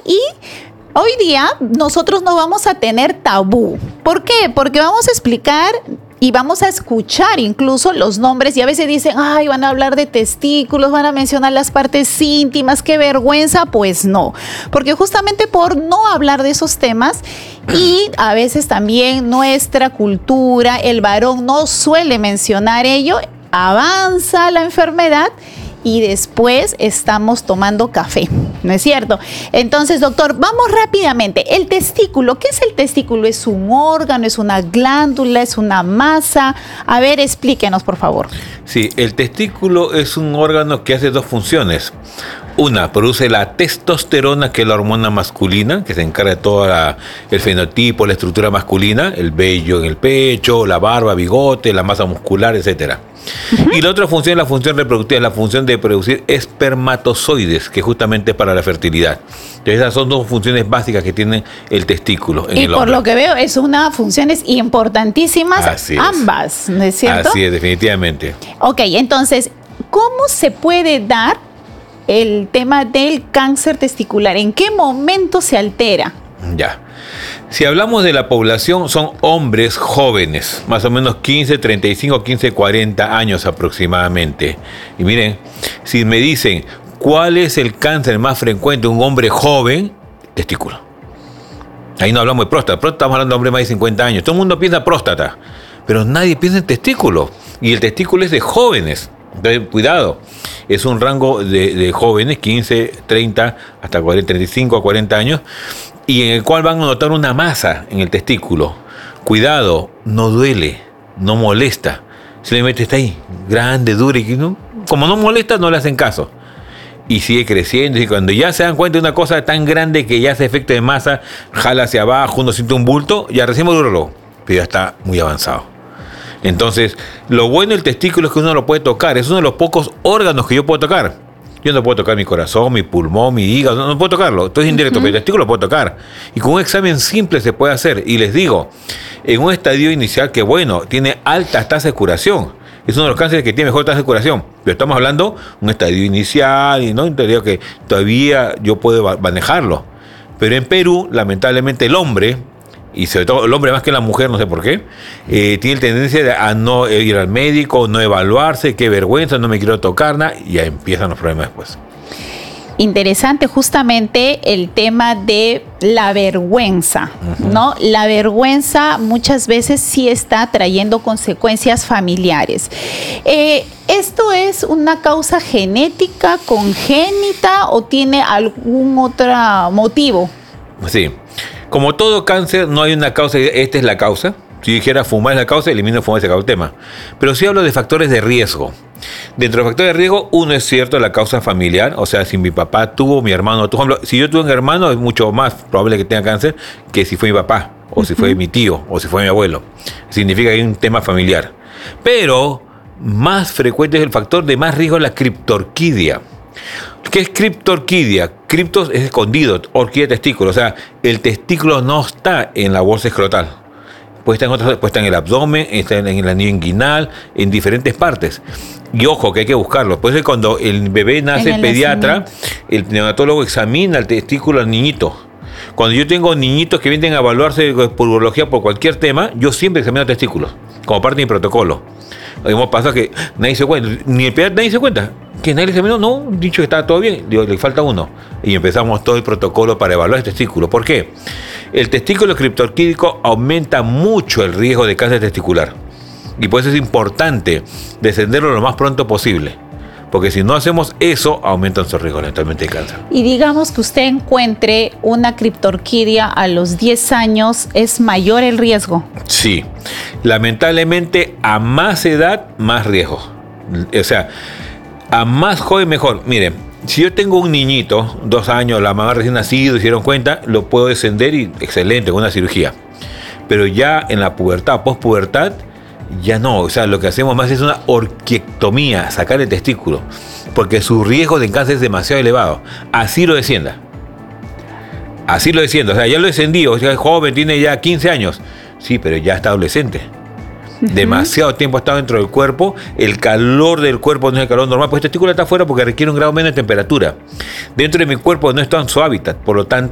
y hoy día nosotros no vamos a tener tabú. ¿Por qué? Porque vamos a explicar y vamos a escuchar incluso los nombres, y a veces dicen, ay, van a hablar de testículos, van a mencionar las partes íntimas, qué vergüenza. Pues no, porque justamente por no hablar de esos temas, y a veces también nuestra cultura, el varón no suele mencionar ello, avanza la enfermedad y después estamos tomando café, ¿no es cierto? Entonces, doctor, vamos rápidamente. El testículo, ¿qué es el testículo? ¿Es un órgano, es una glándula, es una masa? A ver, explíquenos, por favor. Sí, el testículo es un órgano que hace dos funciones. Una, produce la testosterona, que es la hormona masculina, que se encarga de todo el fenotipo, la estructura masculina, el vello en el pecho, la barba, bigote, la masa muscular, etcétera. Y la otra función es la función reproductiva, la función de producir espermatozoides, que justamente es para la fertilidad. Entonces, esas son dos funciones básicas que tiene el testículo en el hombre. Y por lo que veo, es una funciones importantísimas, ambas, ¿no es cierto? Así es, definitivamente. Ok, entonces, ¿cómo se puede dar el tema del cáncer testicular? ¿En qué momento se altera? Ya. Si hablamos de la población, son hombres jóvenes, más o menos 15, 35, 15, 40 años aproximadamente. Y miren, si me dicen, ¿cuál es el cáncer más frecuente en un hombre joven? Testículo. Ahí no hablamos de próstata. Próstata, estamos hablando de hombres más de 50 años. Todo el mundo piensa próstata, pero nadie piensa en testículo. Y el testículo es de jóvenes. Entonces, cuidado. Es un rango de jóvenes, 15, 30, hasta 40, 35 a 40 años, y en el cual van a notar una masa en el testículo. Cuidado, no duele, no molesta. Simplemente está ahí, grande, duro, y ¿no? Como no molesta, no le hacen caso. Y sigue creciendo, y cuando ya se dan cuenta de una cosa tan grande que ya hace efecto de masa, jala hacia abajo, uno siente un bulto, ya recién durólogo, pero ya está muy avanzado. Entonces, lo bueno del testículo es que uno lo puede tocar. Es uno de los pocos órganos que yo puedo tocar. Yo no puedo tocar mi corazón, mi pulmón, mi hígado, no puedo tocarlo. Esto es indirecto, pero el testículo lo puedo tocar. Y con un examen simple se puede hacer. Y les digo, en un estadio inicial que, bueno, tiene altas tasas de curación. Es uno de los cánceres que tiene mejor tasa de curación. Pero estamos hablando de un estadio inicial, y no entendido que todavía yo puedo manejarlo. Pero en Perú, lamentablemente, el hombre, y sobre todo el hombre más que la mujer, no sé por qué, tiene tendencia a no ir al médico, no evaluarse, qué vergüenza, no me quiero tocar nada, y ya empiezan los problemas después. Interesante justamente el tema de la vergüenza, ¿no? La vergüenza muchas veces sí está trayendo consecuencias familiares. ¿Esto es una causa genética, congénita, o tiene algún otro motivo? Sí. Como todo cáncer, no hay una causa, esta es la causa. Si dijera fumar es la causa, elimino fumar y se acabó el tema. Pero sí hablo de factores de riesgo. Dentro de los factores de riesgo, uno es cierto, la causa familiar. O sea, si mi papá tuvo, mi hermano tuvo. Por ejemplo, si yo tuve un hermano, es mucho más probable que tenga cáncer que si fue mi papá, o si fue mi tío, o si fue mi abuelo. Significa que hay un tema familiar. Pero más frecuente es el factor de más riesgo, la criptorquidia. ¿Qué es criptorquidia? Criptos es escondido, orquídea testículo. O sea, el testículo no está en la bolsa escrotal. Puede estar en otras, puede estar en el abdomen, está en el anillo inguinal, en diferentes partes. Y ojo, que hay que buscarlo. Por eso cuando el bebé nace, el pediatra, el neonatólogo examina el testículo al niñito. Cuando yo tengo niñitos que vienen a evaluarse por urología por cualquier tema, yo siempre examino testículos, como parte de mi protocolo. Hemos pasado que nadie se cuenta, ni el pediatra nadie se cuenta. ¿Que nadie le examinó? No, dicho que estaba todo bien, digo, le falta uno. Y empezamos todo el protocolo para evaluar el testículo. ¿Por qué? El testículo criptorquídico aumenta mucho el riesgo de cáncer testicular. Y por eso es importante descenderlo lo más pronto posible. Porque si no hacemos eso, aumentan sus riesgos lamentablemente de cáncer. Y digamos que usted encuentre una criptorquidia a los 10 años, ¿es mayor el riesgo? Sí. Lamentablemente, a más edad, más riesgo. O sea, a más joven, mejor. Miren, si yo tengo un niñito, 2 años, la mamá recién nacido, hicieron cuenta, lo puedo descender y excelente, con una cirugía. Pero ya en la pubertad, pospubertad, ya no. O sea, lo que hacemos más es una orquiectomía, sacar el testículo, porque su riesgo de cáncer es demasiado elevado. Así lo descienda. Así lo descienda. O sea, ya lo descendí, o sea, es joven, tiene ya 15 años. Sí, pero ya está adolescente. Demasiado tiempo ha estado dentro del cuerpo, el calor del cuerpo no es el calor normal, pues el testículo está afuera porque requiere un grado menos de temperatura. Dentro de mi cuerpo no está en su hábitat, por lo tanto